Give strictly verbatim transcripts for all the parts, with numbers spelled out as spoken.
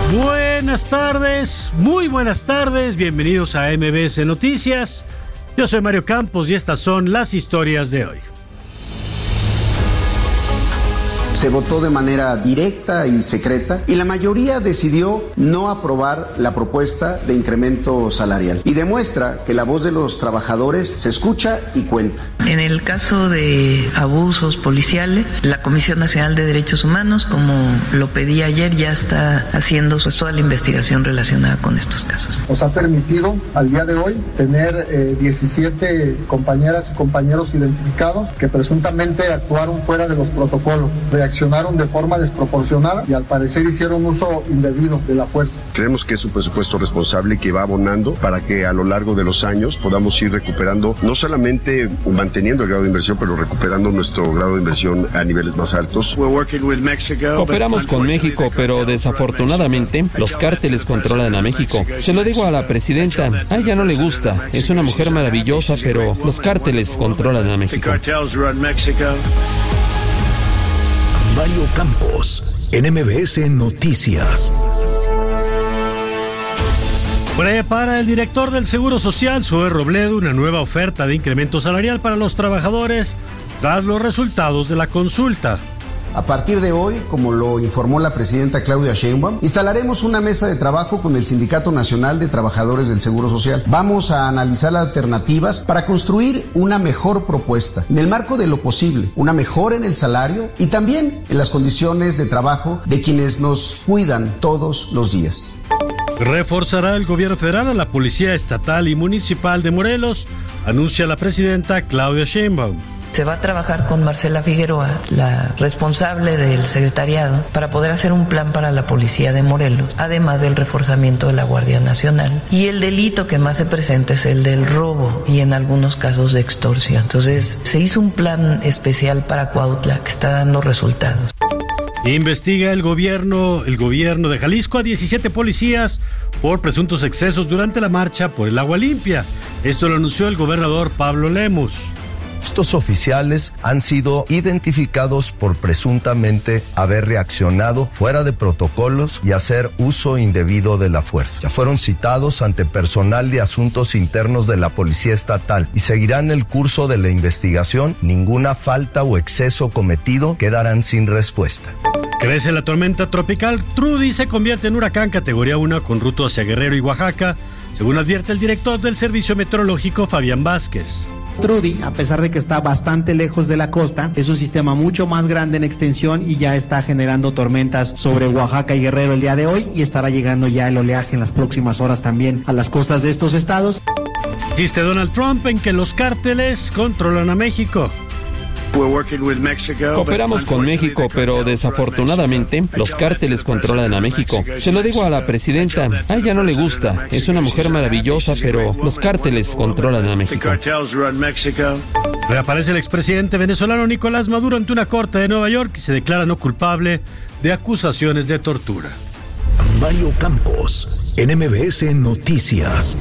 Buenas tardes, muy buenas tardes, bienvenidos a M B S Noticias. Yo soy Mario Campos y estas son las historias de hoy. Se votó de manera directa y secreta y la mayoría decidió no aprobar la propuesta de incremento salarial y demuestra que la voz de los trabajadores se escucha y cuenta. En el caso de abusos policiales, la Comisión Nacional de Derechos Humanos, como lo pedí ayer, ya está haciendo pues, toda la investigación relacionada con estos casos. Nos ha permitido al día de hoy tener eh, diecisiete compañeras y compañeros identificados que presuntamente actuaron fuera de los protocolos. Reaccionaron de forma desproporcionada y al parecer hicieron uso indebido de la fuerza. Creemos que es un presupuesto responsable que va abonando para que a lo largo de los años podamos ir recuperando, no solamente manteniendo el grado de inversión, pero recuperando nuestro grado de inversión a niveles más altos. Cooperamos con México, pero desafortunadamente los cárteles controlan a México. Se lo digo a la presidenta, a ella no le gusta, es una mujer maravillosa, pero los cárteles controlan a México. Mario Campos, en M B S Noticias. Para el director del Seguro Social, Zoe Robledo, una nueva oferta de incremento salarial para los trabajadores tras los resultados de la consulta. A partir de hoy, como lo informó la presidenta Claudia Sheinbaum, instalaremos una mesa de trabajo con el Sindicato Nacional de Trabajadores del Seguro Social. Vamos a analizar alternativas para construir una mejor propuesta, en el marco de lo posible, una mejora en el salario y también en las condiciones de trabajo de quienes nos cuidan todos los días. Reforzará el gobierno federal a la Policía Estatal y Municipal de Morelos, anuncia la presidenta Claudia Sheinbaum. Se va a trabajar con Marcela Figueroa, la responsable del secretariado, para poder hacer un plan para la policía de Morelos, además del reforzamiento de la Guardia Nacional. Y el delito que más se presenta es el del robo y en algunos casos de extorsión. Entonces, se hizo un plan especial para Cuautla que está dando resultados. Investiga el gobierno, el gobierno de Jalisco a diecisiete policías por presuntos excesos durante la marcha por el agua limpia. Esto lo anunció el gobernador Pablo Lemus. Estos oficiales han sido identificados por presuntamente haber reaccionado fuera de protocolos y hacer uso indebido de la fuerza. Ya fueron citados ante personal de asuntos internos de la Policía Estatal y seguirán el curso de la investigación. Ninguna falta o exceso cometido quedarán sin respuesta. Crece la tormenta tropical Trudy y se convierte en huracán categoría uno con ruta hacia Guerrero y Oaxaca, según advierte el director del Servicio Meteorológico, Fabián Vázquez. Trudy, a pesar de que está bastante lejos de la costa, es un sistema mucho más grande en extensión y ya está generando tormentas sobre Oaxaca y Guerrero el día de hoy y estará llegando ya el oleaje en las próximas horas también a las costas de estos estados. Insiste Donald Trump en que los cárteles controlan a México. Cooperamos con México, pero desafortunadamente los cárteles controlan a México. Se lo digo a la presidenta, a ella no le gusta, es una mujer maravillosa, pero los cárteles controlan a México. Reaparece el expresidente venezolano Nicolás Maduro ante una corte de Nueva York y se declara no culpable de acusaciones de tortura. Mario Campos, en M B S Noticias.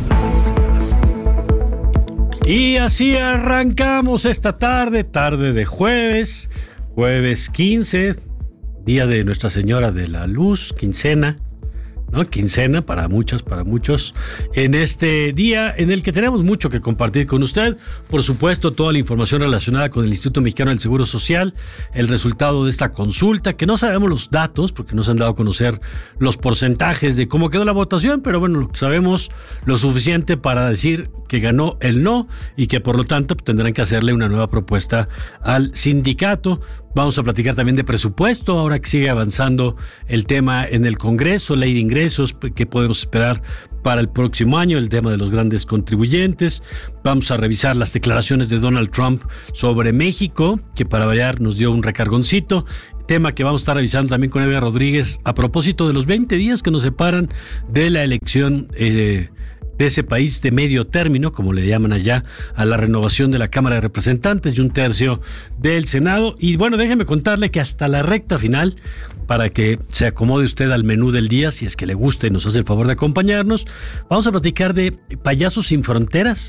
Y así arrancamos esta tarde, tarde de jueves, jueves quince, día de Nuestra Señora de la Luz, quincena, ¿no? Quincena para muchos, para muchos, en este día en el que tenemos mucho que compartir con usted. Por supuesto, toda la información relacionada con el Instituto Mexicano del Seguro Social, el resultado de esta consulta, que no sabemos los datos, porque no se han dado a conocer los porcentajes de cómo quedó la votación, pero bueno, sabemos lo suficiente para decir que ganó el no y que por lo tanto tendrán que hacerle una nueva propuesta al sindicato. Vamos a platicar también de presupuesto, ahora que sigue avanzando el tema en el Congreso, ley de ingresos, que podemos esperar para el próximo año, el tema de los grandes contribuyentes. Vamos a revisar las declaraciones de Donald Trump sobre México, que para variar nos dio un recargoncito. Tema que vamos a estar revisando también con Edgar Rodríguez a propósito de los veinte días que nos separan de la elección eh, de ese país de medio término, como le llaman allá, a la renovación de la Cámara de Representantes y un tercio del Senado. Y bueno, déjeme contarle que hasta la recta final, para que se acomode usted al menú del día, si es que le gusta y nos hace el favor de acompañarnos, vamos a platicar de Payasos sin Fronteras.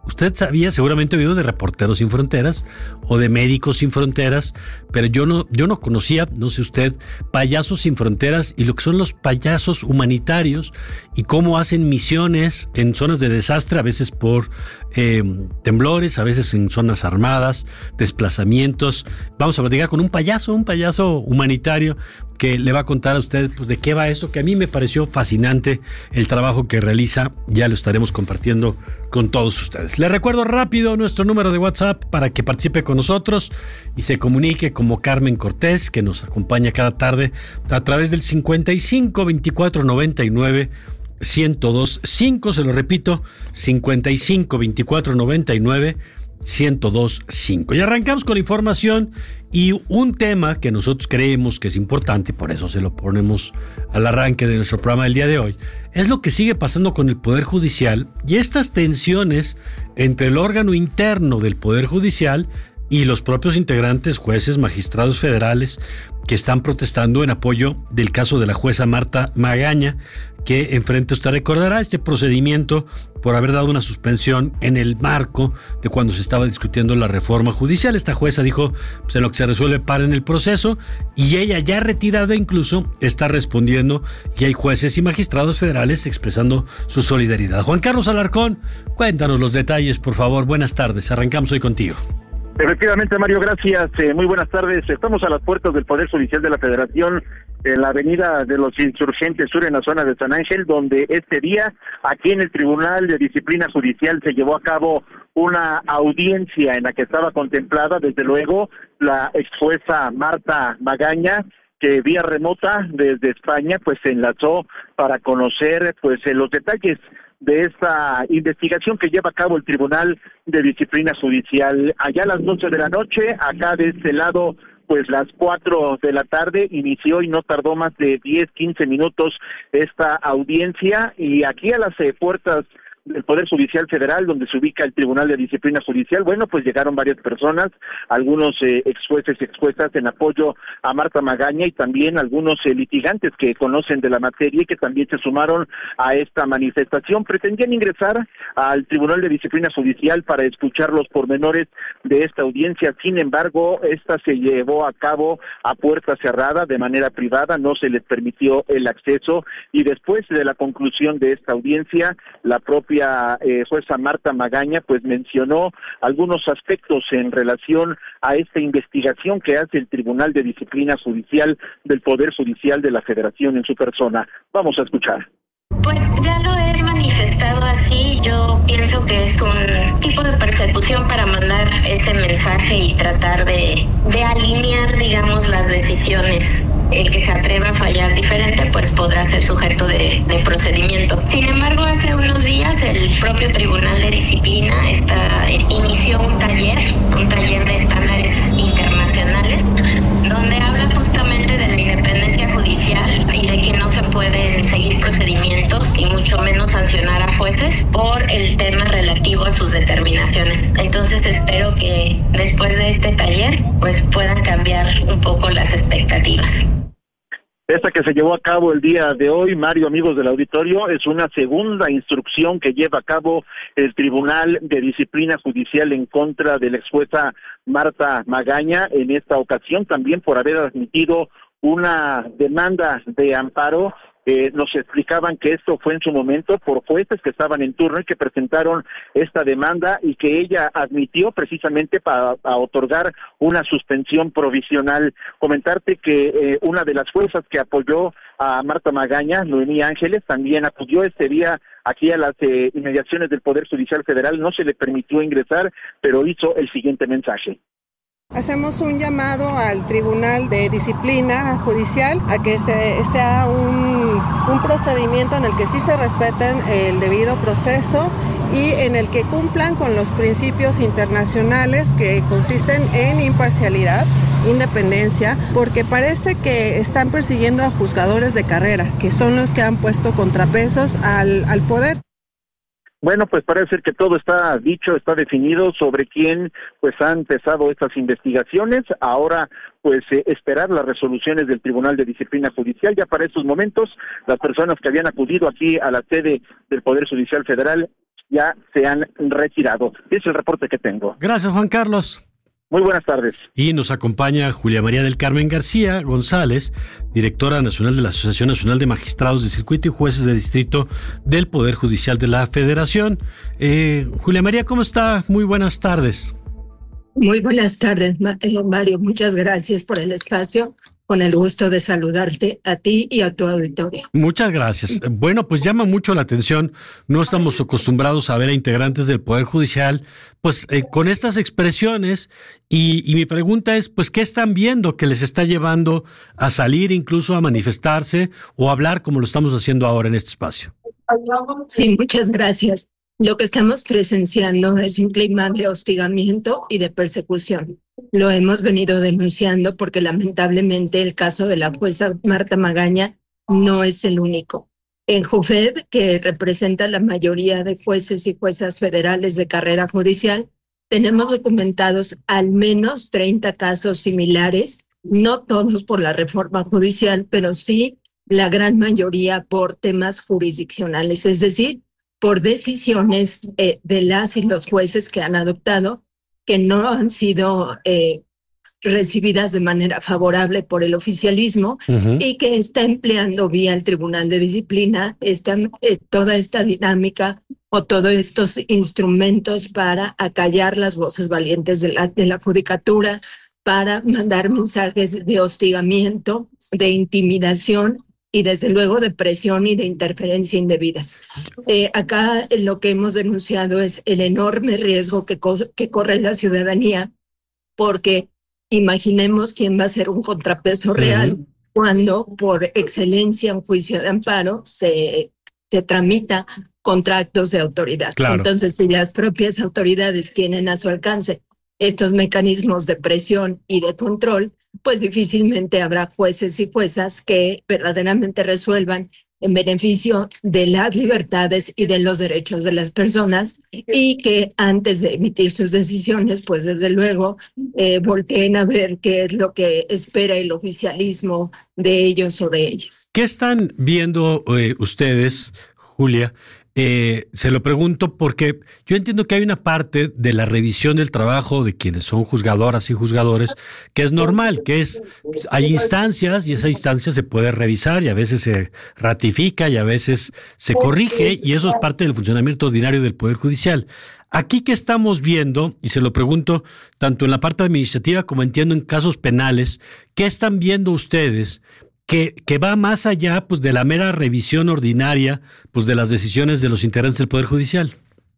Usted sabía, seguramente oído de Reporteros Sin Fronteras o de Médicos Sin Fronteras, pero yo no, yo no conocía, no sé usted, Payasos Sin Fronteras y lo que son los payasos humanitarios y cómo hacen misiones en zonas de desastre, a veces por eh, temblores, a veces en zonas armadas, desplazamientos. Vamos a platicar con un payaso, un payaso humanitario que le va a contar a usted pues, de qué va esto, que a mí me pareció fascinante el trabajo que realiza. Ya lo estaremos compartiendo con todos ustedes. Le recuerdo rápido nuestro número de WhatsApp para que participe con nosotros y se comunique como Carmen Cortés, que nos acompaña cada tarde a través del cincuenta y cinco veinticuatro noventa y nueve ciento dos cinco. Se lo repito, cincuenta y cinco veinticuatro noventa y nueve ciento dos cinco. Y arrancamos con la información y un tema que nosotros creemos que es importante, y por eso se lo ponemos al arranque de nuestro programa del día de hoy, es lo que sigue pasando con el Poder Judicial y estas tensiones entre el órgano interno del Poder Judicial y los propios integrantes, jueces, magistrados federales, que están protestando en apoyo del caso de la jueza Marta Magaña, que enfrente, usted recordará, este procedimiento por haber dado una suspensión en el marco de cuando se estaba discutiendo la reforma judicial. Esta jueza dijo, pues en lo que se resuelve para en el proceso, y ella ya retirada incluso está respondiendo, y hay jueces y magistrados federales expresando su solidaridad. Juan Carlos Alarcón, cuéntanos los detalles, por favor. Buenas tardes, arrancamos hoy contigo. Efectivamente, Mario, gracias. Eh, muy buenas tardes. Estamos a las puertas del Poder Judicial de la Federación, en la avenida de los Insurgentes Sur, en la zona de San Ángel, donde este día, aquí en el Tribunal de Disciplina Judicial, se llevó a cabo una audiencia en la que estaba contemplada, desde luego, la ex jueza Marta Magaña, que vía remota desde España, pues se enlazó para conocer pues los detalles de esta investigación que lleva a cabo el Tribunal de Disciplina Judicial. Allá a las doce de la noche, acá de este lado, pues las cuatro de la tarde, inició y no tardó más de diez, quince minutos esta audiencia, y aquí a las eh, puertas del Poder Judicial Federal, donde se ubica el Tribunal de Disciplina Judicial, bueno, pues llegaron varias personas, algunos eh, ex jueces y ex juezas en apoyo a Marta Magaña, y también algunos eh, litigantes que conocen de la materia y que también se sumaron a esta manifestación. Pretendían ingresar al Tribunal de Disciplina Judicial para escuchar los pormenores de esta audiencia. Sin embargo, esta se llevó a cabo a puerta cerrada, de manera privada, no se les permitió el acceso, y después de la conclusión de esta audiencia, la propia Eh, jueza Marta Magaña pues mencionó algunos aspectos en relación a esta investigación que hace el Tribunal de Disciplina Judicial del Poder Judicial de la Federación en su persona. Vamos a escuchar. Pues ya lo he manifestado así. Yo pienso que es un tipo de persecución para mandar ese mensaje y tratar de, de alinear, digamos, las decisiones. El que se atreva a fallar diferente, pues podrá ser sujeto de, de procedimiento. Sin embargo, hace unos días el propio Tribunal de Disciplina está, inició un taller, un taller de estándares internacionales, donde habla justamente de la independencia judicial y de que no se pueden seguir procedimientos y mucho menos sancionar a jueces por el tema relativo a sus determinaciones. Entonces espero que después de este taller pues puedan cambiar un poco las expectativas. Esta que se llevó a cabo el día de hoy, Mario, amigos del auditorio, es una segunda instrucción que lleva a cabo el Tribunal de Disciplina Judicial en contra de la ex jueza Marta Magaña, en esta ocasión también por haber admitido una demanda de amparo. Eh, nos explicaban que esto fue en su momento por jueces que estaban en turno y que presentaron esta demanda, y que ella admitió precisamente para, para otorgar una suspensión provisional. Comentarte que eh, una de las juezas que apoyó a Marta Magaña, Noemí Ángeles, también acudió este día aquí a las eh, inmediaciones del Poder Judicial Federal. No se le permitió ingresar, pero hizo el siguiente mensaje. Hacemos un llamado al Tribunal de Disciplina Judicial a que se, sea un, un procedimiento en el que sí se respeten el debido proceso y en el que cumplan con los principios internacionales que consisten en imparcialidad, independencia, porque parece que están persiguiendo a juzgadores de carrera, que son los que han puesto contrapesos al, al poder. Bueno, pues parece ser que todo está dicho, está definido sobre quién pues ha empezado estas investigaciones. Ahora pues eh, esperar las resoluciones del Tribunal de Disciplina Judicial. Ya para estos momentos, las personas que habían acudido aquí a la sede del Poder Judicial Federal ya se han retirado. Ese es el reporte que tengo. Gracias, Juan Carlos. Muy buenas tardes. Y nos acompaña Julia María del Carmen García González, directora nacional de la Asociación Nacional de Magistrados de Circuito y Jueces de Distrito del Poder Judicial de la Federación. Eh, Julia María, ¿cómo está? Muy buenas tardes. Muy buenas tardes, Mario. Muchas gracias por el espacio. Con el gusto de saludarte a ti y a tu auditorio. Muchas gracias. Bueno, pues llama mucho la atención. No estamos acostumbrados a ver a integrantes del Poder Judicial, pues eh, con estas expresiones. Y, y mi pregunta es, pues, ¿qué están viendo que les está llevando a salir, incluso a manifestarse o a hablar como lo estamos haciendo ahora en este espacio? Sí, muchas gracias. Lo que estamos presenciando es un clima de hostigamiento y de persecución. Lo hemos venido denunciando porque lamentablemente el caso de la jueza Marta Magaña no es el único. En JUFED, que representa la mayoría de jueces y juezas federales de carrera judicial, tenemos documentados al menos treinta casos similares, no todos por la reforma judicial, pero sí la gran mayoría por temas jurisdiccionales, es decir, por decisiones eh, de las y los jueces que han adoptado que no han sido eh, recibidas de manera favorable por el oficialismo uh-huh. y que está empleando vía el Tribunal de Disciplina esta, eh, toda esta dinámica o todos estos instrumentos para acallar las voces valientes de la, de la judicatura, para mandar mensajes de hostigamiento, de intimidación y desde luego de presión y de interferencia indebidas. Eh, acá lo que hemos denunciado es el enorme riesgo que, co- que corre la ciudadanía, porque imaginemos quién va a ser un contrapeso real uh-huh. cuando por excelencia un juicio de amparo se, se tramita contra actos de autoridad. Claro. Entonces, si las propias autoridades tienen a su alcance estos mecanismos de presión y de control, pues difícilmente habrá jueces y juezas que verdaderamente resuelvan en beneficio de las libertades y de los derechos de las personas y que antes de emitir sus decisiones, pues desde luego eh, volteen a ver qué es lo que espera el oficialismo de ellos o de ellas. ¿Qué están viendo eh, ustedes, Julia? Eh, se lo pregunto porque yo entiendo que hay una parte de la revisión del trabajo de quienes son juzgadoras y juzgadores que es normal, que es, hay instancias y esa instancia se puede revisar y a veces se ratifica y a veces se corrige y eso es parte del funcionamiento ordinario del Poder Judicial. Aquí que estamos viendo, y se lo pregunto tanto en la parte administrativa como entiendo en casos penales, ¿qué están viendo ustedes que, que va más allá pues de la mera revisión ordinaria pues de las decisiones de los integrantes del Poder Judicial?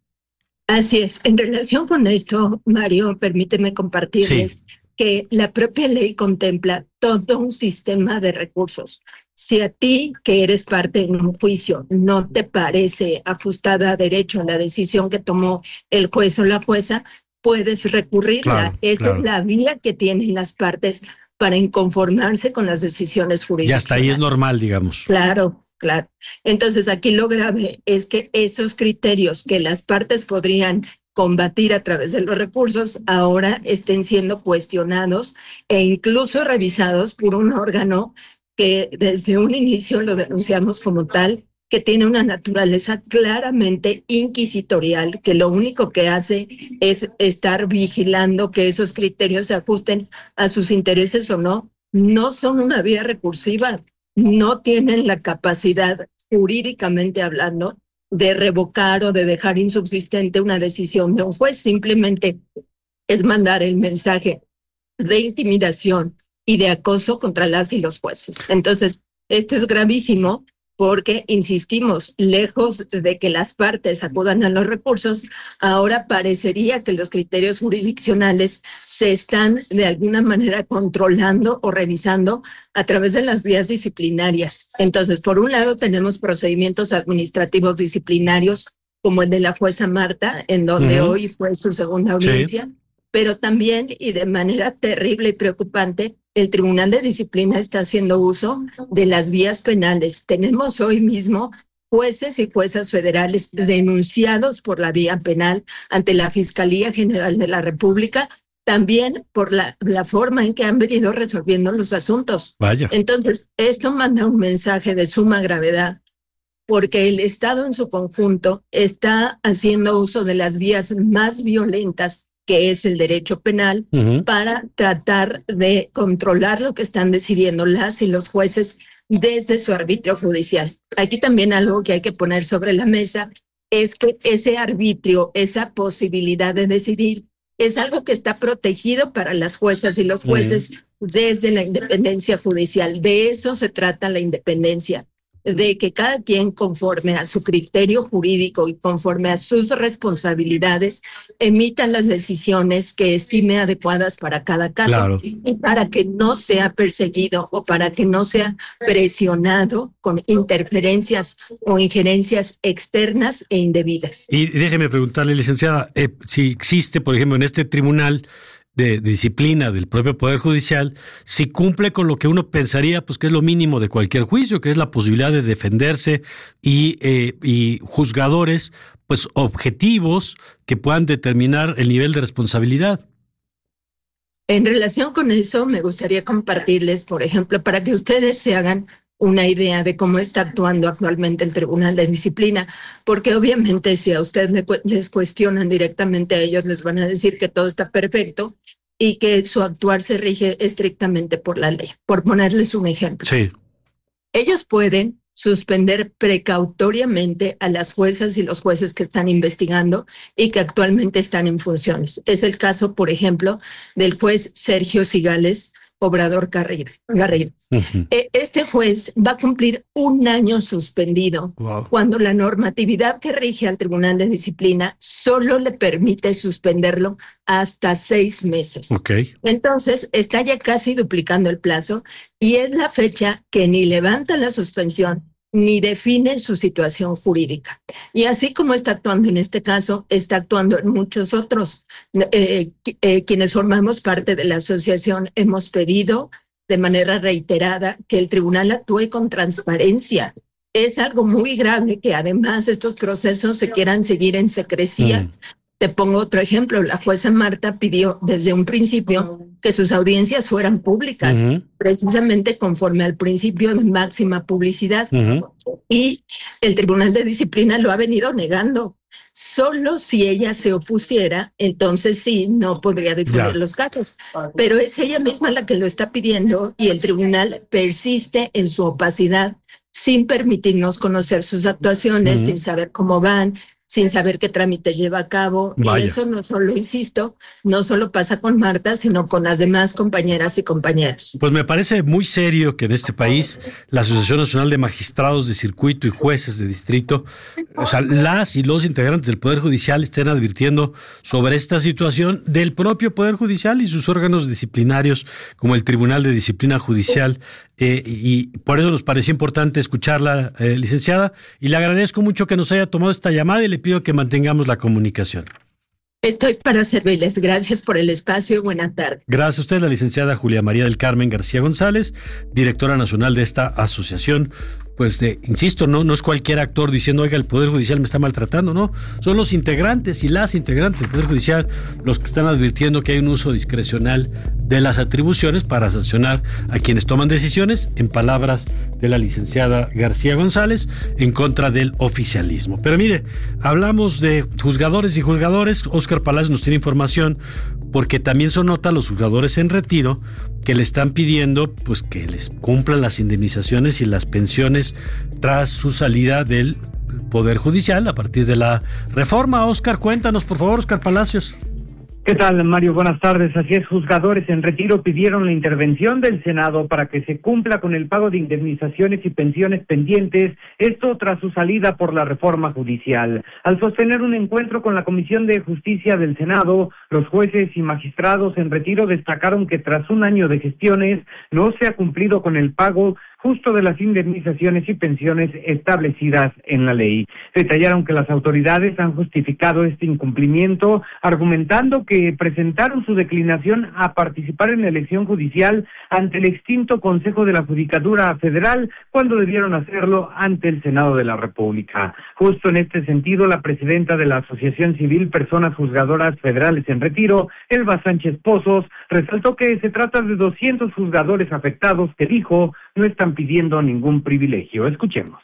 Así es. En relación con esto, Mario, permíteme compartirles sí. que la propia ley contempla todo un sistema de recursos. Si a ti, que eres parte en un juicio, no te parece ajustada a derecho la decisión que tomó el juez o la jueza, puedes recurrirla. Claro, Esa claro. es la vía que tienen las partes para inconformarse con las decisiones jurídicas. Y hasta ahí es normal, digamos. Claro, claro. Entonces, aquí lo grave es que esos criterios que las partes podrían combatir a través de los recursos ahora estén siendo cuestionados e incluso revisados por un órgano que desde un inicio lo denunciamos como tal, que tiene una naturaleza claramente inquisitorial, que lo único que hace es estar vigilando que esos criterios se ajusten a sus intereses o no. No son una vía recursiva, no tienen la capacidad, jurídicamente hablando, de revocar o de dejar insubsistente una decisión de un juez. Simplemente es mandar el mensaje de intimidación y de acoso contra las y los jueces. Entonces, esto es gravísimo porque, insistimos, lejos de que las partes acudan a los recursos, ahora parecería que los criterios jurisdiccionales se están de alguna manera controlando o revisando a través de las vías disciplinarias. Entonces, por un lado, tenemos procedimientos administrativos disciplinarios, como el de la jueza Marta, en donde uh-huh. hoy fue su segunda audiencia, sí. pero también, y de manera terrible y preocupante, el Tribunal de Disciplina está haciendo uso de las vías penales. Tenemos hoy mismo jueces y juezas federales denunciados por la vía penal ante la Fiscalía General de la República, también por la, la forma en que han venido resolviendo los asuntos. Vaya. Entonces, esto manda un mensaje de suma gravedad porque el Estado en su conjunto está haciendo uso de las vías más violentas, que es el derecho penal, uh-huh. para tratar de controlar lo que están decidiendo las y los jueces desde su arbitrio judicial. Aquí también algo que hay que poner sobre la mesa es que ese arbitrio, esa posibilidad de decidir, es algo que está protegido para las juezas y los jueces uh-huh. desde la independencia judicial. De eso se trata la independencia, de que cada quien, conforme a su criterio jurídico y conforme a sus responsabilidades, emita las decisiones que estime adecuadas para cada caso, claro. y para que no sea perseguido o para que no sea presionado con interferencias o injerencias externas e indebidas. Y déjeme preguntarle, licenciada, eh, si existe, por ejemplo, en este tribunal de disciplina del propio Poder Judicial, si cumple con lo que uno pensaría pues que es lo mínimo de cualquier juicio, que es la posibilidad de defenderse y, eh, y juzgadores pues objetivos que puedan determinar el nivel de responsabilidad. En relación con eso, me gustaría compartirles, por ejemplo, para que ustedes se hagan una idea de cómo está actuando actualmente el Tribunal de Disciplina, porque obviamente si a ustedes les cuestionan directamente a ellos, les van a decir que todo está perfecto y que su actuar se rige estrictamente por la ley. Por ponerles un ejemplo. Sí. Ellos pueden suspender precautoriamente a las juezas y los jueces que están investigando y que actualmente están en funciones. Es el caso, por ejemplo, del juez Sergio Cigales Obrador Garrido. Uh-huh. Este juez va a cumplir un año suspendido, wow. cuando la normatividad que rige al Tribunal de Disciplina solo le permite suspenderlo hasta seis meses. Okay. Entonces, está ya casi duplicando el plazo y es la fecha que ni levanta la suspensión ni define su situación jurídica. Y así como está actuando en este caso, está actuando en muchos otros. Eh, eh, quienes formamos parte de la asociación hemos pedido de manera reiterada que el tribunal actúe con transparencia. Es algo muy grave que además estos procesos se quieran seguir en secrecía. Mm. Te pongo otro ejemplo. La jueza Marta pidió desde un principio que sus audiencias fueran públicas, uh-huh. precisamente conforme al principio de máxima publicidad. Uh-huh. Y el Tribunal de Disciplina lo ha venido negando. Solo si ella se opusiera, entonces sí, no podría difundir yeah. los casos. Pero es ella misma la que lo está pidiendo y el tribunal persiste en su opacidad sin permitirnos conocer sus actuaciones, uh-huh. sin saber cómo van, sin saber qué trámite lleva a cabo. Vaya. Y eso no solo, insisto, no solo pasa con Marta, sino con las demás compañeras y compañeros. Pues me parece muy serio que en este país la Asociación Nacional de Magistrados de Circuito y Jueces de Distrito, o sea, las y los integrantes del Poder Judicial estén advirtiendo sobre esta situación del propio Poder Judicial y sus órganos disciplinarios, como el Tribunal de Disciplina Judicial. Eh, y por eso nos pareció importante escucharla, eh, licenciada, y le agradezco mucho que nos haya tomado esta llamada y le pido que mantengamos la comunicación. Estoy para servirles. Gracias por el espacio y buena tarde. Gracias a usted, la licenciada Julia María del Carmen García González, directora nacional de esta asociación. Pues, de, insisto, no, no es cualquier actor diciendo, oiga, el Poder Judicial me está maltratando, no. Son los integrantes y las integrantes del Poder Judicial los que están advirtiendo que hay un uso discrecional de las atribuciones para sancionar a quienes toman decisiones, en palabras de la licenciada García González, en contra del oficialismo. Pero mire, hablamos de juzgadores y juzgadores. Óscar Palacios nos tiene información, porque también son nota los juzgadores en retiro que le están pidiendo pues que les cumplan las indemnizaciones y las pensiones tras su salida del Poder Judicial a partir de la reforma. Óscar, cuéntanos, por favor, Óscar Palacios. ¿Qué tal, Mario? Buenas tardes. Así es, juzgadores en retiro pidieron la intervención del Senado para que se cumpla con el pago de indemnizaciones y pensiones pendientes, esto tras su salida por la reforma judicial. Al sostener un encuentro con la Comisión de Justicia del Senado, los jueces y magistrados en retiro destacaron que tras un año de gestiones no se ha cumplido con el pago justo de las indemnizaciones y pensiones establecidas en la ley. Detallaron que las autoridades han justificado este incumplimiento, argumentando que presentaron su declinación a participar en la elección judicial ante el extinto Consejo de la Judicatura Federal, cuando debieron hacerlo ante el Senado de la República. Justo en este sentido, la presidenta de la Asociación Civil Personas Juzgadoras Federales en Retiro, Elba Sánchez Pozos, resaltó que se trata de doscientos juzgadores afectados que, dijo, no están pidiendo ningún privilegio. Escuchemos.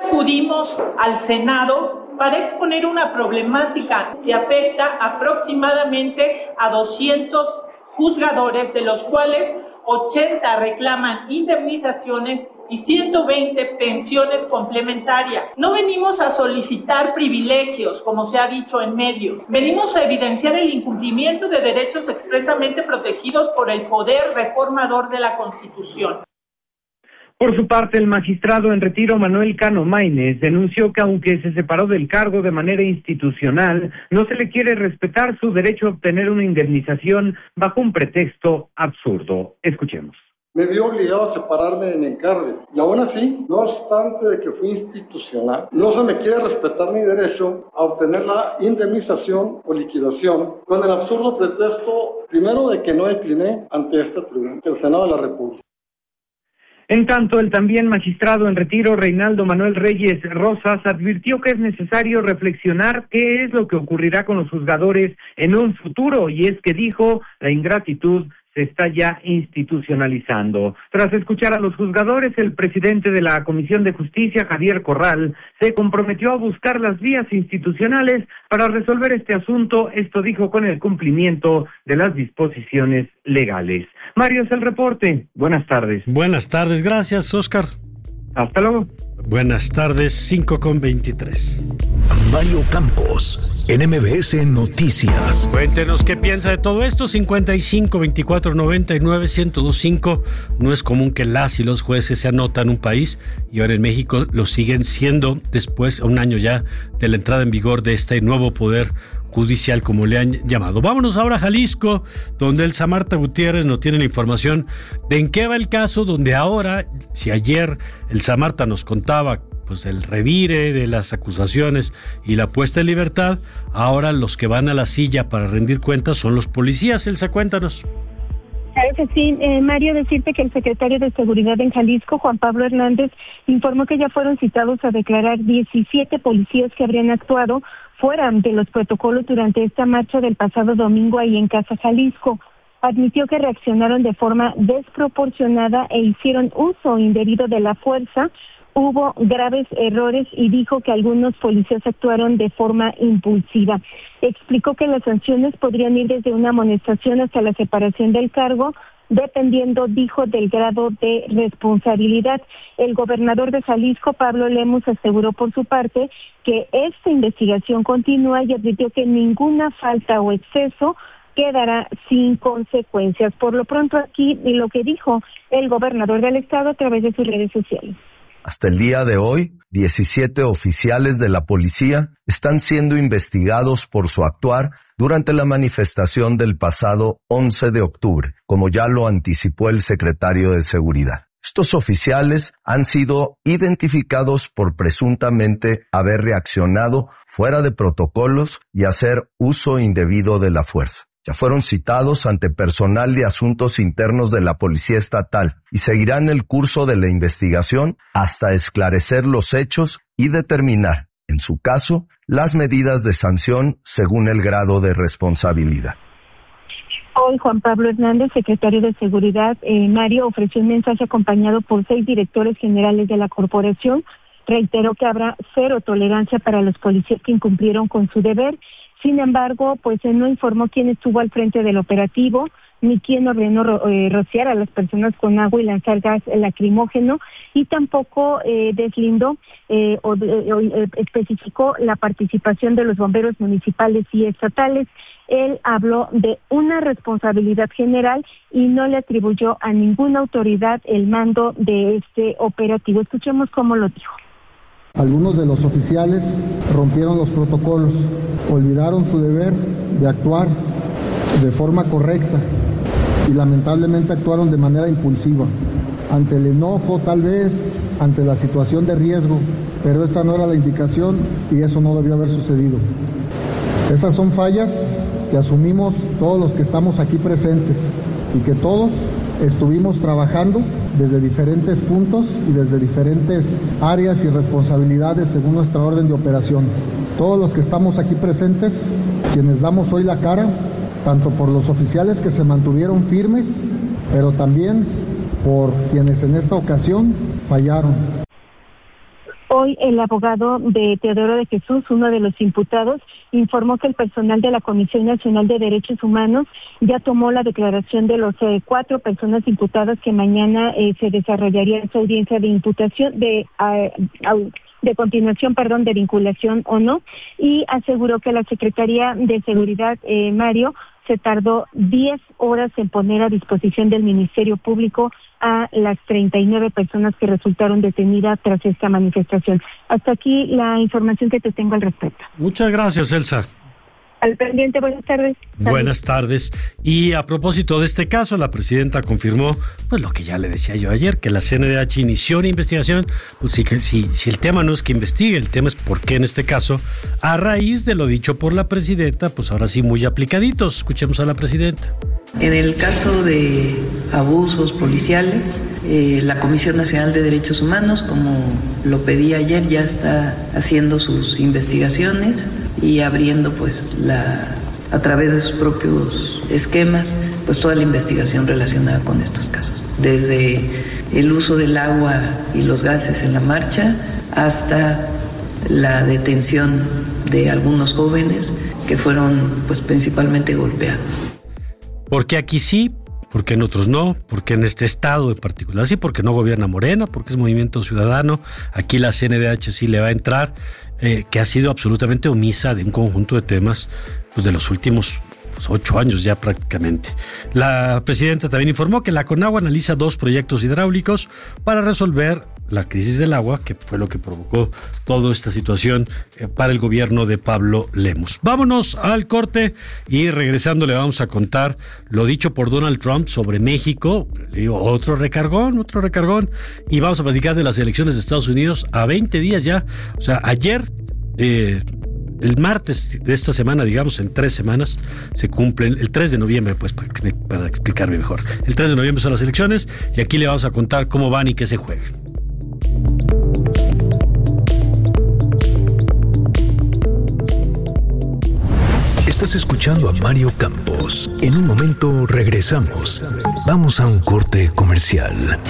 Acudimos al Senado para exponer una problemática que afecta aproximadamente a doscientos juzgadores, de los cuales ochenta reclaman indemnizaciones y ciento veinte pensiones complementarias. No venimos a solicitar privilegios, como se ha dicho en medios. Venimos a evidenciar el incumplimiento de derechos expresamente protegidos por el poder reformador de la Constitución. Por su parte, el magistrado en retiro Manuel Cano Maínez denunció que aunque se separó del cargo de manera institucional, no se le quiere respetar su derecho a obtener una indemnización bajo un pretexto absurdo. Escuchemos. Me vio obligado a separarme de mi encargo y aún así, no obstante de que fui institucional, no se me quiere respetar mi derecho a obtener la indemnización o liquidación con el absurdo pretexto, primero, de que no decliné ante este tribunal, ante el Senado de la República. En tanto, el también magistrado en retiro, Reinaldo Manuel Reyes Rosas, advirtió que es necesario reflexionar qué es lo que ocurrirá con los juzgadores en un futuro, y es que dijo, la ingratitud se está ya institucionalizando. Tras escuchar a los juzgadores, el presidente de la Comisión de Justicia, Javier Corral, se comprometió a buscar las vías institucionales para resolver este asunto, esto dijo con el cumplimiento de las disposiciones legales. Mario, es el reporte. Buenas tardes. Buenas tardes, gracias, Oscar. Hasta luego. Buenas tardes, cinco con veintitrés. Mario Campos, en M B S Noticias. Cuéntenos qué piensa de todo esto. cincuenta y cinco, veinticuatro, noventa y nueve, ciento dos punto cinco. No es común que las y los jueces se anotan en un país y ahora en México lo siguen siendo después, a un año ya de la entrada en vigor de este nuevo poder judicial, como le han llamado. Vámonos ahora a Jalisco, donde Elsa Marta Gutiérrez nos tiene la información de en qué va el caso, donde ahora, si ayer Elsa Marta nos contaba pues el revire de las acusaciones y la puesta en libertad, ahora los que van a la silla para rendir cuentas son los policías. Elsa, cuéntanos. Claro que sí, eh, Mario, decirte que el secretario de Seguridad en Jalisco, Juan Pablo Hernández, informó que ya fueron citados a declarar diecisiete policías que habrían actuado fuera de los protocolos durante esta marcha del pasado domingo ahí en Casa Jalisco. Admitió que reaccionaron de forma desproporcionada e hicieron uso indebido de la fuerza. Hubo graves errores y dijo que algunos policías actuaron de forma impulsiva. Explicó que las sanciones podrían ir desde una amonestación hasta la separación del cargo, dependiendo, dijo, del grado de responsabilidad. El gobernador de Jalisco, Pablo Lemus, aseguró por su parte que esta investigación continúa y advirtió que ninguna falta o exceso quedará sin consecuencias. Por lo pronto aquí, lo que dijo el gobernador del estado a través de sus redes sociales. Hasta el día de hoy, diecisiete oficiales de la policía están siendo investigados por su actuar durante la manifestación del pasado once de octubre, como ya lo anticipó el secretario de Seguridad. Estos oficiales han sido identificados por presuntamente haber reaccionado fuera de protocolos y hacer uso indebido de la fuerza. Ya fueron citados ante personal de asuntos internos de la Policía Estatal y seguirán el curso de la investigación hasta esclarecer los hechos y determinar, en su caso, las medidas de sanción según el grado de responsabilidad. Hoy Juan Pablo Hernández, secretario de Seguridad, eh, Mario, ofreció un mensaje acompañado por seis directores generales de la corporación. Reiteró que habrá cero tolerancia para los policías que incumplieron con su deber. Sin embargo, pues él no informó quién estuvo al frente del operativo, ni quién ordenó ro- eh, rociar a las personas con agua y lanzar gas lacrimógeno, y tampoco eh, deslindó eh, o, eh, o eh, especificó la participación de los bomberos municipales y estatales. Él habló de una responsabilidad general y no le atribuyó a ninguna autoridad el mando de este operativo. Escuchemos cómo lo dijo. Algunos de los oficiales rompieron los protocolos, olvidaron su deber de actuar de forma correcta y lamentablemente actuaron de manera impulsiva, ante el enojo tal vez, ante la situación de riesgo, pero esa no era la indicación y eso no debió haber sucedido. Esas son fallas que asumimos todos los que estamos aquí presentes y que todos estuvimos trabajando desde diferentes puntos y desde diferentes áreas y responsabilidades según nuestra orden de operaciones. Todos los que estamos aquí presentes, quienes damos hoy la cara, tanto por los oficiales que se mantuvieron firmes, pero también por quienes en esta ocasión fallaron. Hoy el abogado de Teodoro de Jesús, uno de los imputados, informó que el personal de la Comisión Nacional de Derechos Humanos ya tomó la declaración de los eh, cuatro personas imputadas que mañana eh, se desarrollaría esa audiencia de imputación, de, uh, de continuación, perdón, de vinculación o no, y aseguró que la Secretaría de Seguridad, eh, Mario, se tardó diez horas en poner a disposición del Ministerio Público a las treinta y nueve personas que resultaron detenidas tras esta manifestación. Hasta aquí la información que te tengo al respecto. Muchas gracias, Elsa. Al pendiente, buenas tardes. Buenas tardes. Y a propósito de este caso, la presidenta confirmó pues lo que ya le decía yo ayer, que la C N D H inició una investigación. Pues, si, si, si el tema no es que investigue, el tema es por qué en este caso, a raíz de lo dicho por la presidenta, pues ahora sí muy aplicaditos. Escuchemos a la presidenta. En el caso de abusos policiales, eh, la Comisión Nacional de Derechos Humanos, como lo pedí ayer, ya está haciendo sus investigaciones y abriendo pues la a través de sus propios esquemas pues toda la investigación relacionada con estos casos, desde el uso del agua y los gases en la marcha hasta la detención de algunos jóvenes que fueron pues principalmente golpeados. ¿Por qué aquí sí? ¿Por qué en otros no? ¿Por qué en este estado en particular sí? Porque no gobierna Morena, porque es Movimiento Ciudadano. Aquí la C N D H sí le va a entrar, eh, que ha sido absolutamente omisa de un conjunto de temas pues, de los últimos pues, ocho años ya prácticamente. La presidenta también informó que la CONAGUA analiza dos proyectos hidráulicos para resolver la crisis del agua, que fue lo que provocó toda esta situación para el gobierno de Pablo Lemus. Vámonos al corte y regresando le vamos a contar lo dicho por Donald Trump sobre México. Le digo, otro recargón, otro recargón. Y vamos a platicar de las elecciones de Estados Unidos a veinte días ya. O sea, ayer, eh, el martes de esta semana, digamos, en tres semanas, se cumplen, el tres de noviembre, pues para, para explicarme mejor. El tres de noviembre son las elecciones y aquí le vamos a contar cómo van y qué se juegan. Estás escuchando a Mario Campos. En un momento regresamos. Vamos a un corte comercial.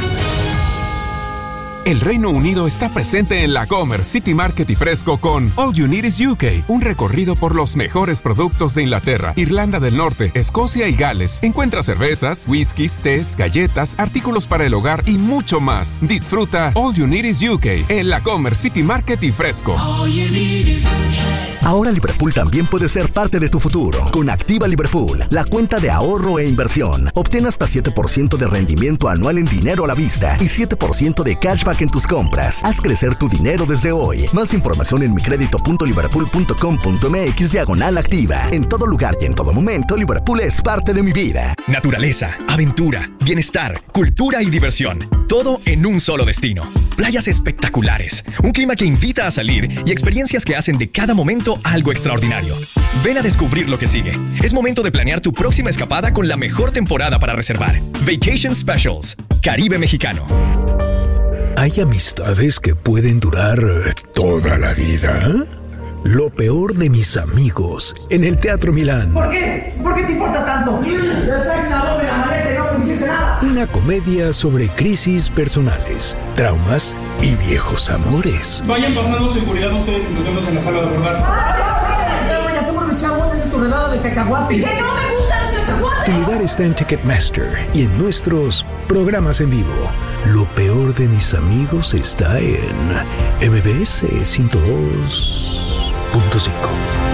El Reino Unido está presente en la Comer City Market y Fresco con All You Need is U K, un recorrido por los mejores productos de Inglaterra, Irlanda del Norte, Escocia y Gales. Encuentra cervezas, whiskies, tés, galletas, artículos para el hogar y mucho más. Disfruta All You Need is U K en la Comer City Market y Fresco. Ahora Liverpool también puede ser parte de tu futuro. Con Activa Liverpool, la cuenta de ahorro e inversión. Obtén hasta siete por ciento de rendimiento anual en dinero a la vista y siete por ciento de cashback en tus compras. Haz crecer tu dinero desde hoy. Más información en micredito.liverpool.com.mx diagonal activa. En todo lugar y en todo momento, Liverpool es parte de mi vida. Naturaleza, aventura, bienestar, cultura y diversión. Todo en un solo destino. Playas espectaculares, un clima que invita a salir y experiencias que hacen de cada momento algo extraordinario. Ven a descubrir lo que sigue. Es momento de planear tu próxima escapada con la mejor temporada para reservar. Vacation Specials, Caribe Mexicano. Hay amistades que pueden durar toda la vida. Lo peor de mis amigos en el Teatro Milán. ¿Por qué? ¿Por qué te importa tanto? Una comedia sobre crisis personales, traumas y viejos amores. Vayan pasando seguridad ustedes y nos vemos en la sala de abordar. Ya somos los chavos, es tu redada de cacahuate. ¡Que no me gustan los cacahuates! Tu lugar está en Ticketmaster y en nuestros programas en vivo. Lo peor de mis amigos está en M B S ciento dos punto cinco.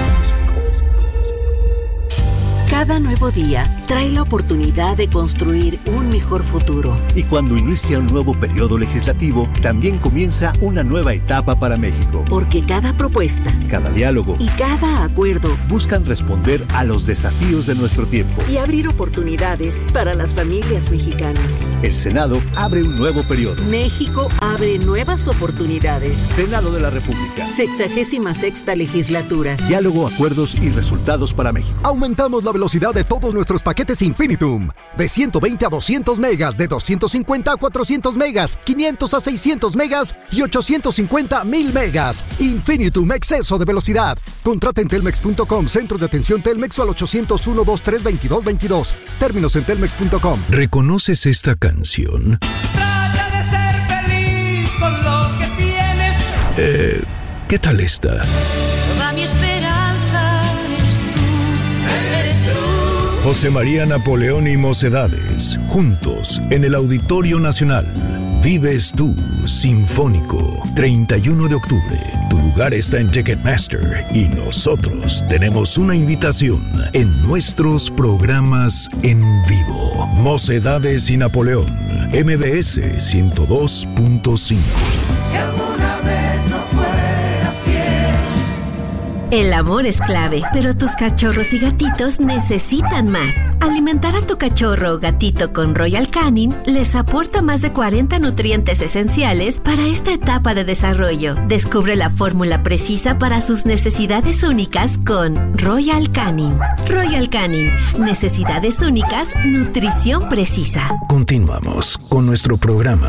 Cada nuevo día trae la oportunidad de construir un mejor futuro. Y cuando inicia un nuevo periodo legislativo, también comienza una nueva etapa para México. Porque cada propuesta, cada diálogo y cada acuerdo buscan responder a los desafíos de nuestro tiempo y abrir oportunidades para las familias mexicanas. El Senado abre un nuevo periodo. México abre nuevas oportunidades. Senado de la República. Sexagésima sexta legislatura. Diálogo, acuerdos y resultados para México. Aumentamos la velocidad de todos nuestros paquetes Infinitum. De ciento veinte a doscientos megas, de doscientos cincuenta a cuatrocientos megas, quinientos a seiscientos megas y ochocientos cincuenta a mil megas. Infinitum, exceso de velocidad. Contrata en telmex punto com, centros de atención Telmex o al ochocientos uno, veintitrés, veintidós, veintidós. Términos en telmex punto com. ¿Reconoces esta canción? Trata de ser feliz con lo que tienes. Eh, ¿qué tal esta? Toda mi esperanza eres tú, eres tú. José María Napoleón y Mocedades, juntos en el Auditorio Nacional. Vives tú, Sinfónico, treinta y uno de octubre. Tu lugar está en Ticketmaster y nosotros tenemos una invitación en nuestros programas en vivo. Mocedades y Napoleón, M B S ciento dos punto cinco. Si alguna vez no fuera fiel. El amor es clave, pero tus cachorros y gatitos necesitan más. Alimentar a tu cachorro o gatito con Royal Canin les aporta más de cuarenta nutrientes esenciales para esta etapa de desarrollo. Descubre la fórmula precisa para sus necesidades únicas con Royal Canin. Royal Canin, necesidades únicas, nutrición precisa. Continuamos con nuestro programa.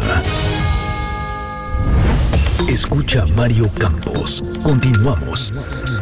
Escucha Mario Campos. Continuamos.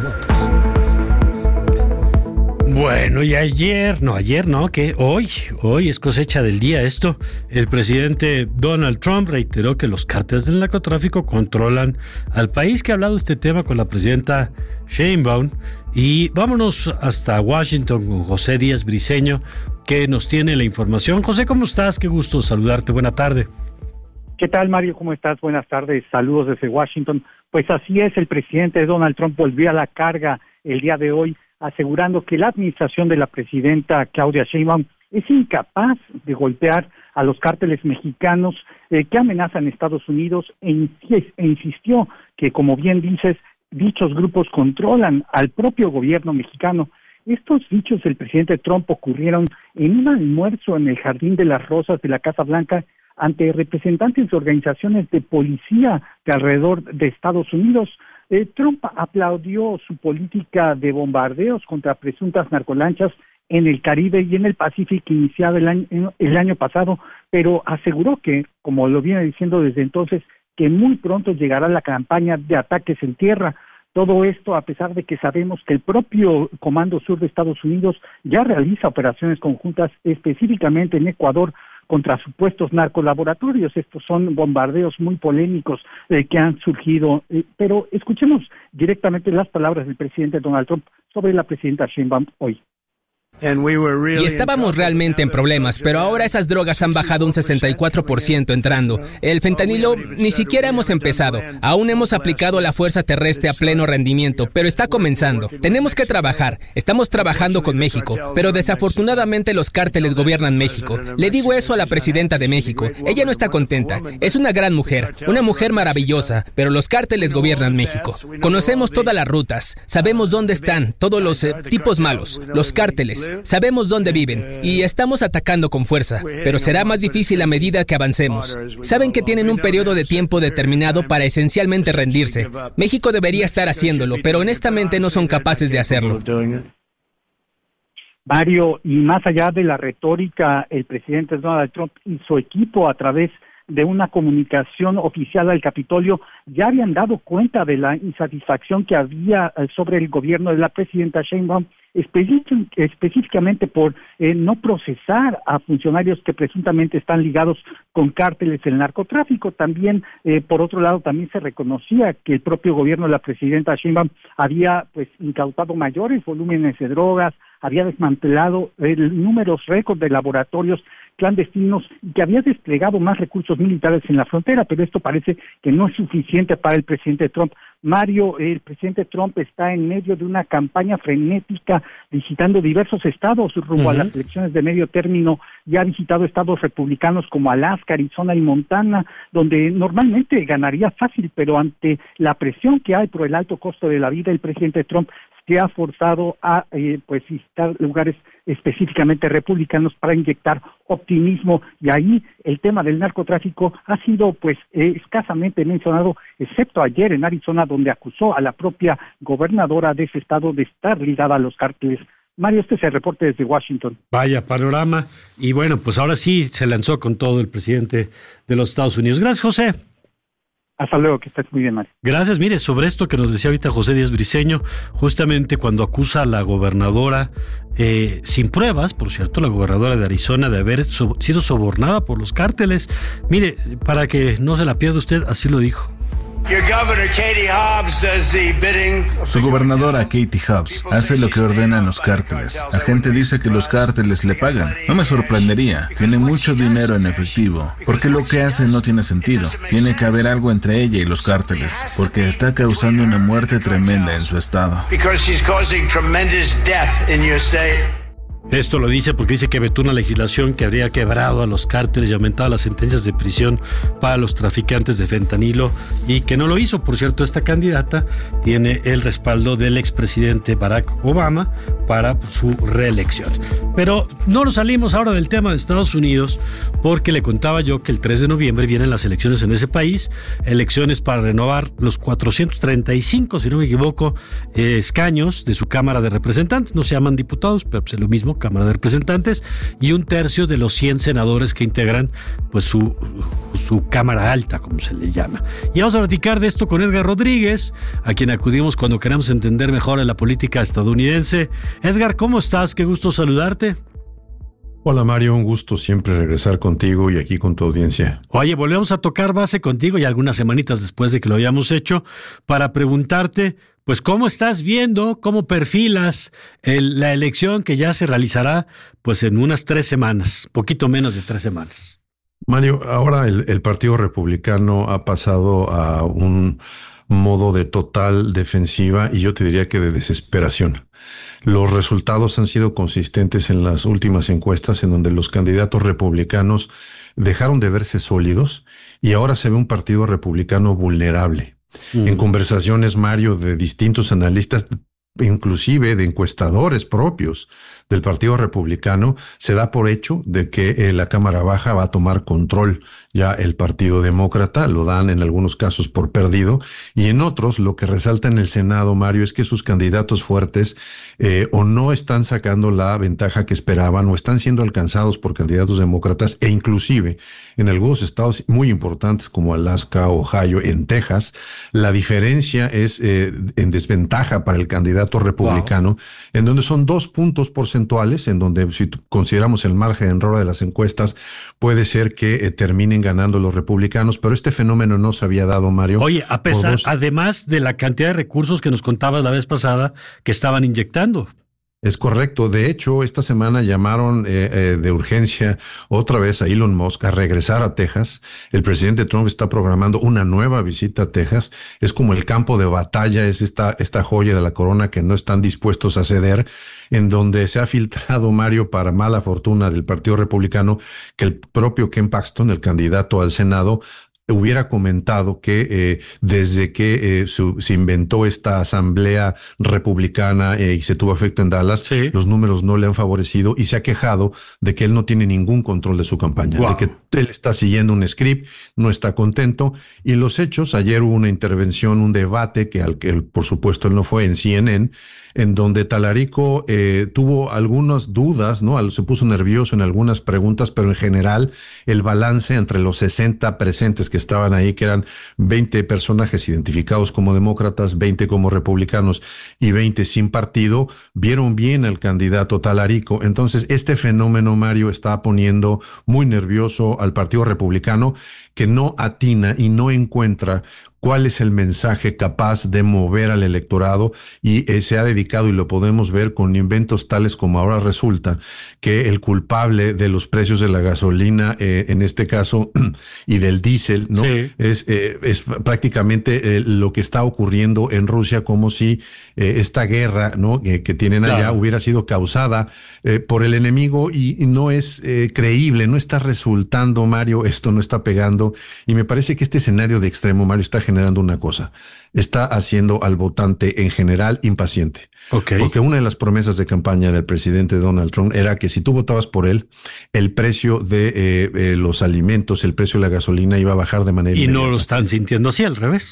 Bueno, y ayer, no, ayer no, que hoy, hoy es cosecha del día esto. El presidente Donald Trump reiteró que los cárteles del narcotráfico controlan al país, que ha hablado este tema con la presidenta Sheinbaum. Y vámonos hasta Washington con José Díaz Briceño, que nos tiene la información. José, ¿cómo estás? Qué gusto saludarte. Buena tarde. ¿Qué tal, Mario? ¿Cómo estás? Buenas tardes. Saludos desde Washington. Pues así es, el presidente Donald Trump volvió a la carga el día de hoy, asegurando que la administración de la presidenta Claudia Sheinbaum es incapaz de golpear a los cárteles mexicanos eh, que amenazan Estados Unidos e, insi- e insistió que, como bien dices, dichos grupos controlan al propio gobierno mexicano. Estos dichos del presidente Trump ocurrieron en un almuerzo en el Jardín de las Rosas de la Casa Blanca ante representantes de organizaciones de policía de alrededor de Estados Unidos. Eh, Trump aplaudió su política de bombardeos contra presuntas narcolanchas en el Caribe y en el Pacífico iniciada el año, el año pasado, pero aseguró que, como lo viene diciendo desde entonces, que muy pronto llegará la campaña de ataques en tierra. Todo esto a pesar de que sabemos que el propio Comando Sur de Estados Unidos ya realiza operaciones conjuntas específicamente en Ecuador contra supuestos narcolaboratorios. Estos son bombardeos muy polémicos eh, que han surgido. Eh, pero escuchemos directamente las palabras del presidente Donald Trump sobre la presidenta Sheinbaum hoy. Y estábamos realmente en problemas, pero ahora esas drogas han bajado un sesenta y cuatro por ciento entrando. El fentanilo ni siquiera hemos empezado. Aún hemos aplicado la fuerza terrestre a pleno rendimiento, pero está comenzando. Tenemos que trabajar. Estamos trabajando con México, pero desafortunadamente los cárteles gobiernan México. Le digo eso a la presidenta de México. Ella no está contenta. Es una gran mujer, una mujer maravillosa, pero los cárteles gobiernan México. Conocemos todas las rutas, sabemos dónde están todos los eh, tipos malos, los cárteles. Sabemos dónde viven y estamos atacando con fuerza, pero será más difícil a medida que avancemos. Saben que tienen un periodo de tiempo determinado para esencialmente rendirse. México debería estar haciéndolo, pero honestamente no son capaces de hacerlo. Mario, y más allá de la retórica, el presidente Donald Trump y su equipo, a través de una comunicación oficial al Capitolio, ya habían dado cuenta de la insatisfacción que había sobre el gobierno de la presidenta Sheinbaum, específicamente por eh, no procesar a funcionarios que presuntamente están ligados con cárteles del narcotráfico. También, eh, por otro lado, también se reconocía que el propio gobierno de la presidenta Sheinbaum había pues incautado mayores volúmenes de drogas, había desmantelado el números récord de laboratorios clandestinos y que había desplegado más recursos militares en la frontera, pero esto parece que no es suficiente para el presidente Trump. Mario, el presidente Trump está en medio de una campaña frenética visitando diversos estados rumbo uh-huh. a las elecciones de medio término. Ya ha visitado estados republicanos como Alaska, Arizona y Montana, donde normalmente ganaría fácil, pero ante la presión que hay por el alto costo de la vida, el presidente Trump se ha forzado a eh, pues visitar lugares específicamente republicanos para inyectar optimismo, y ahí el tema del narcotráfico ha sido pues eh, escasamente mencionado, excepto ayer en Arizona, donde acusó a la propia gobernadora de ese estado de estar ligada a los cárteles. Mario, este es el reporte desde Washington. Vaya panorama, y bueno, pues ahora sí se lanzó con todo el presidente de los Estados Unidos. Gracias, José. Hasta luego, que estés muy bien, Mario. Gracias. Mire, sobre esto que nos decía ahorita José Díaz Briceño, justamente cuando acusa a la gobernadora, eh, sin pruebas, por cierto, la gobernadora de Arizona, de haber so- sido sobornada por los cárteles. Mire, para que no se la pierda usted, así lo dijo. Su gobernadora Katie Hobbs hace lo que ordenan los cárteles. La gente dice que los cárteles le pagan. No me sorprendería. Tiene mucho dinero en efectivo. Porque lo que hace no tiene sentido. Tiene que haber algo entre ella y los cárteles. Porque está causando una muerte tremenda en su estado. Esto lo dice porque dice que vetó una legislación que habría quebrado a los cárteles y aumentado las sentencias de prisión para los traficantes de fentanilo, y que no lo hizo. Por cierto, esta candidata tiene el respaldo del expresidente Barack Obama para su reelección. Pero no nos salimos ahora del tema de Estados Unidos, porque le contaba yo que el tres de noviembre vienen las elecciones en ese país, elecciones para renovar los cuatrocientos treinta y cinco, si no me equivoco, eh, escaños de su Cámara de Representantes. No se llaman diputados, pero pues es lo mismo, Cámara de Representantes, y un tercio de los cien senadores que integran pues su, su Cámara Alta, como se le llama. Y vamos a platicar de esto con Edgar Rodríguez, a quien acudimos cuando queremos entender mejor la política estadounidense. Edgar, ¿cómo estás? Qué gusto saludarte. Hola Mario, un gusto siempre regresar contigo y aquí con tu audiencia. Oye, volvemos a tocar base contigo ya algunas semanitas después de que lo habíamos hecho, para preguntarte, pues, ¿cómo estás viendo, cómo perfilas el, la elección que ya se realizará pues en unas tres semanas, poquito menos de tres semanas? Mario, ahora el, el Partido Republicano ha pasado a un modo de total defensiva y yo te diría que de desesperación. Los resultados han sido consistentes en las últimas encuestas, en donde los candidatos republicanos dejaron de verse sólidos y ahora se ve un partido republicano vulnerable. Mm. En conversaciones, Mario, de distintos analistas, inclusive de encuestadores propios del Partido Republicano, se da por hecho de que eh, la Cámara Baja va a tomar control ya el Partido Demócrata, lo dan en algunos casos por perdido, y en otros lo que resalta en el Senado, Mario, es que sus candidatos fuertes eh, o no están sacando la ventaja que esperaban o están siendo alcanzados por candidatos demócratas, e inclusive en algunos estados muy importantes como Alaska, Ohio, en Texas, la diferencia es eh, en desventaja para el candidato republicano, wow. En donde son dos puntos porcentuales, en donde si consideramos el margen de error de las encuestas, puede ser que eh, terminen ganando los republicanos, pero este fenómeno no se había dado, Mario. Oye, a pesar, dos... además de la cantidad de recursos que nos contabas la vez pasada que estaban inyectando. Es correcto. De hecho, esta semana llamaron eh, eh, de urgencia otra vez a Elon Musk a regresar a Texas. El presidente Trump está programando una nueva visita a Texas. Es como el campo de batalla, es esta, esta joya de la corona que no están dispuestos a ceder, en donde se ha filtrado, Mario, para mala fortuna del Partido Republicano, que el propio Ken Paxton, el candidato al Senado, hubiera comentado que eh, desde que eh, su, se inventó esta asamblea republicana eh, y se tuvo efecto en Dallas, sí. Los números no le han favorecido y se ha quejado de que él no tiene ningún control de su campaña, wow. De que él está siguiendo un script, no está contento. Y los hechos, ayer hubo una intervención, un debate que al que él, por supuesto él no fue, en C N N, en donde Talarico eh, tuvo algunas dudas, ¿no? Se puso nervioso en algunas preguntas, pero en general el balance entre los sesenta presentes que estaban ahí, que eran veinte personajes identificados como demócratas, veinte como republicanos y veinte sin partido, vieron bien al candidato Talarico. Entonces, este fenómeno, Mario, está poniendo muy nervioso al Partido Republicano, que no atina y no encuentra cuál es el mensaje capaz de mover al electorado, y eh, se ha dedicado, y lo podemos ver con inventos tales como ahora resulta que el culpable de los precios de la gasolina, eh, en este caso, y del diésel, ¿no? Sí. Es, eh, es prácticamente eh, lo que está ocurriendo en Rusia, como si eh, esta guerra, ¿no? que, que tienen allá, claro, hubiera sido causada eh, por el enemigo, y, y no es eh, creíble, no está resultando, Mario, esto no está pegando, y me parece que este escenario de extremo, Mario, está generando una cosa, está haciendo al votante en general impaciente. Okay. Porque una de las promesas de campaña del presidente Donald Trump era que si tú votabas por él, el precio de eh, eh, los alimentos, el precio de la gasolina iba a bajar de manera Y inmediata. No lo están sintiendo así, al revés.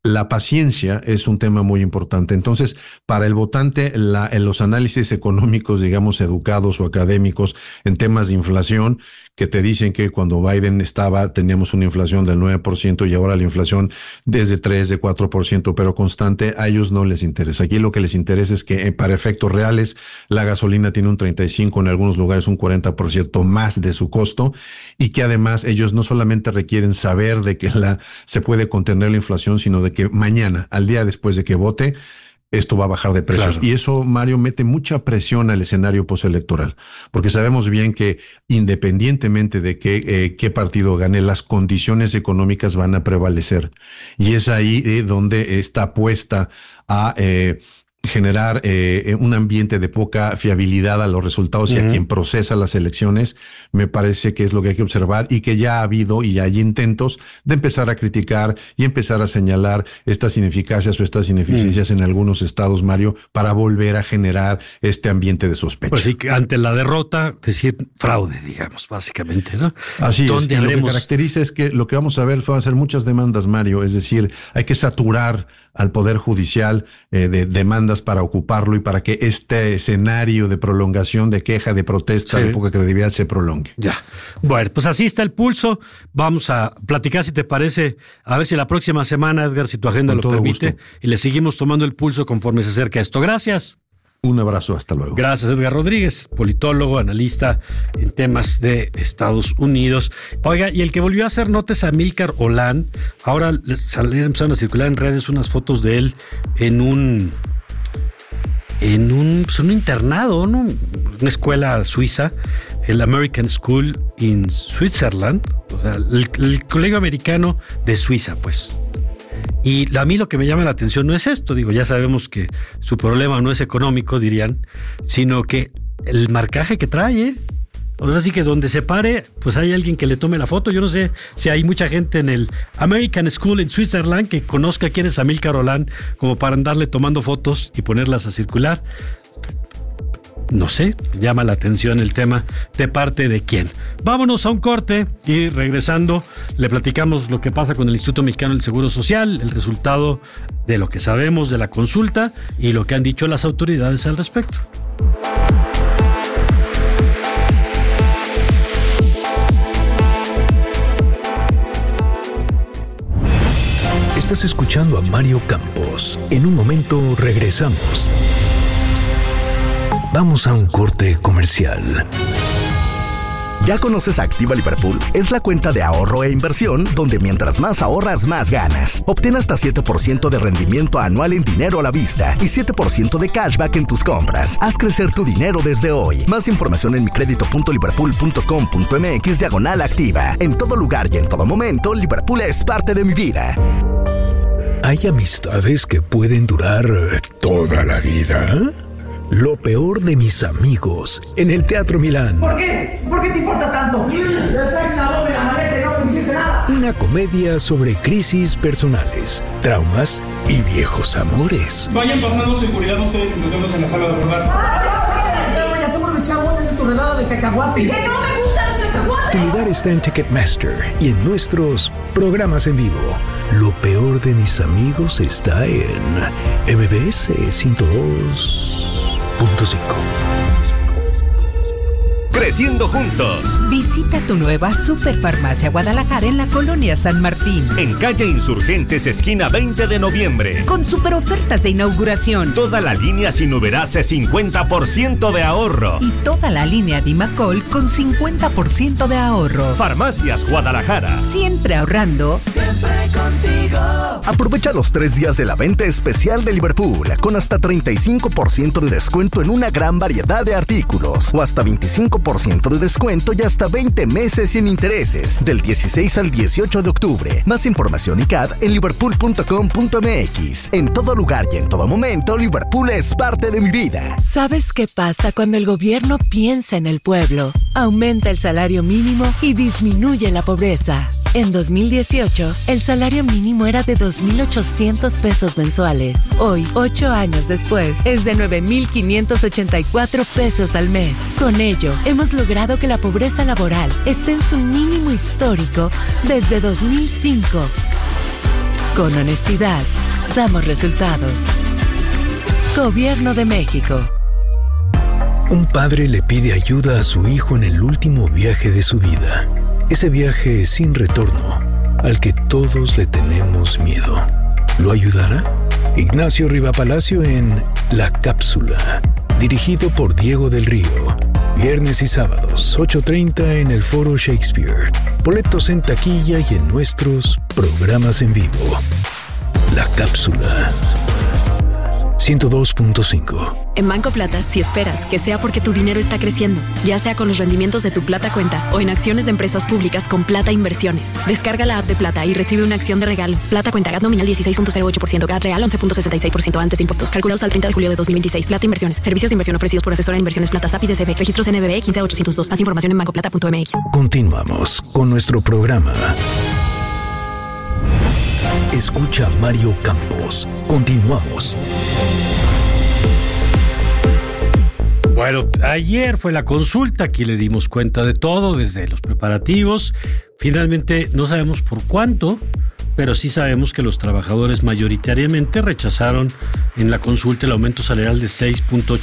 la paciencia es un tema muy importante. Entonces, para el votante, la, en los análisis económicos, digamos, educados o académicos en temas de inflación, que te dicen que cuando Biden estaba, teníamos una inflación del nueve por ciento y ahora la inflación desde tres, de cuatro por ciento, pero constante, a ellos no les interesa. Aquí lo que les interesa es que para efectos reales, la gasolina tiene un treinta y cinco, en algunos lugares un cuarenta por ciento más de su costo, y que además ellos no solamente requieren saber de que la, se puede contener la inflación, sino de que mañana, al día después de que vote, esto va a bajar de precios. Claro. Y eso, Mario, mete mucha presión al escenario postelectoral, porque sabemos bien que independientemente de qué, eh, qué partido gane, las condiciones económicas van a prevalecer. Y es ahí eh, donde está puesta a eh, generar eh, un ambiente de poca fiabilidad a los resultados y uh-huh. a quien procesa las elecciones. Me parece que es lo que hay que observar, y que ya ha habido y hay intentos de empezar a criticar y empezar a señalar estas ineficacias o estas ineficiencias uh-huh. en algunos estados, Mario, para volver a generar este ambiente de sospecha. Pues sí, que ante la derrota, decir fraude, digamos, básicamente, ¿no? Así es. Y haremos... lo que caracteriza es que lo que vamos a ver van a ser muchas demandas, Mario, es decir, hay que saturar al Poder Judicial eh, de demandas para ocuparlo y para que este escenario de prolongación, de queja, de protesta, sí. de poca credibilidad se prolongue. Ya. Bueno, pues así está el pulso. Vamos a platicar, si te parece, a ver si la próxima semana, Edgar, si tu agenda Con lo permite, gusto. Y le seguimos tomando el pulso conforme se acerca esto. Gracias. Un abrazo, hasta luego. Gracias, Edgar Rodríguez, politólogo, analista en temas de Estados Unidos. Oiga, y el que volvió a hacer notas a Amílcar Olán, ahora empezaron a circular en redes unas fotos de él en un en un, pues un internado, ¿no? Una escuela suiza, el American School in Switzerland, o sea, el, el colegio americano de Suiza, pues. Y a mí lo que me llama la atención no es esto, digo, ya sabemos que su problema no es económico, dirían, sino que el marcaje que trae, ¿eh? Ahora sí que donde se pare, pues hay alguien que le tome la foto. Yo no sé si hay mucha gente en el American School en Switzerland que conozca quién es Amílcar Olán como para andarle tomando fotos y ponerlas a circular. No sé, llama la atención el tema de parte de quién. Vámonos a un corte y regresando le platicamos lo que pasa con el Instituto Mexicano del Seguro Social, el resultado de lo que sabemos de la consulta y lo que han dicho las autoridades al respecto. Estás escuchando a Mario Campos. En un momento regresamos. Vamos a un corte comercial. ¿Ya conoces Activa Liverpool? Es la cuenta de ahorro e inversión donde mientras más ahorras, más ganas. Obtén hasta siete por ciento de rendimiento anual en dinero a la vista y siete por ciento de cashback en tus compras. Haz crecer tu dinero desde hoy. Más información en micredito.liverpool.com.mx diagonal activa. En todo lugar y en todo momento, Liverpool es parte de mi vida. ¿Hay amistades que pueden durar toda la vida? Lo peor de mis amigos en el Teatro Milán. ¿Por qué? ¿Por qué te importa tanto? Le traes una doble la maleta y no me dice nada. Una comedia sobre crisis personales, traumas y viejos amores. Vayan pasando seguridad ustedes y nos vemos en la sala de rodar. Ya somos de chamones, es tu redada de cacahuate. ¡Que no me gustan los cacahuates! Tu lugar está en Ticketmaster y en nuestros programas en vivo. Lo peor de mis amigos está en M B S ciento dos punto cinco. Creciendo juntos. Visita tu nueva Superfarmacia Guadalajara en la Colonia San Martín. En calle Insurgentes, esquina veinte de noviembre. Con super ofertas de inauguración. Toda la línea sin Uberase cincuenta por ciento de ahorro. Y toda la línea Dimacol con cincuenta por ciento de ahorro. Farmacias Guadalajara. Siempre ahorrando. Siempre contigo. Aprovecha los tres días de la venta especial de Liverpool con hasta treinta y cinco por ciento de descuento en una gran variedad de artículos o hasta veinticinco por ciento de descuento y hasta veinte meses sin intereses del dieciséis al dieciocho de octubre. Más información y C A D en liverpool punto com punto m x. En todo lugar y en todo momento, Liverpool es parte de mi vida. ¿Sabes qué pasa cuando el gobierno piensa en el pueblo? Aumenta el salario mínimo y disminuye la pobreza. En dos mil dieciocho, el salario mínimo era de dos mil ochocientos pesos mensuales. Hoy, ocho años después, es de nueve mil quinientos ochenta y cuatro pesos al mes. Con ello, hemos logrado que la pobreza laboral esté en su mínimo histórico desde dos mil cinco. Con honestidad, damos resultados. Gobierno de México. Un padre le pide ayuda a su hijo en el último viaje de su vida. Ese viaje sin retorno, al que todos le tenemos miedo. ¿Lo ayudará? Ignacio Riva Palacio en La Cápsula, dirigido por Diego del Río. Viernes y sábados, ocho treinta en el Foro Shakespeare. Boletos en taquilla y en nuestros programas en vivo. La Cápsula. ciento dos punto cinco. En Banco Plata, si esperas que sea porque tu dinero está creciendo, ya sea con los rendimientos de tu Plata Cuenta o en acciones de empresas públicas con Plata Inversiones. Descarga la app de Plata y recibe una acción de regalo. Plata Cuenta, G A T nominal dieciséis punto cero ocho por ciento, G A T real once punto sesenta y seis por ciento antes de impuestos. Calculados al treinta de julio de dos mil veintiséis. Plata Inversiones. Servicios de inversión ofrecidos por asesora en inversiones Plata S A P y D C B. Registros N B B quince ochocientos dos. Más información en banco plata punto m x. Continuamos con nuestro programa. Escucha Mario Campos. Continuamos. Bueno, ayer fue la consulta, aquí le dimos cuenta de todo, desde los preparativos. Finalmente no sabemos por cuánto, pero sí sabemos que los trabajadores mayoritariamente rechazaron en la consulta el aumento salarial de seis punto ocho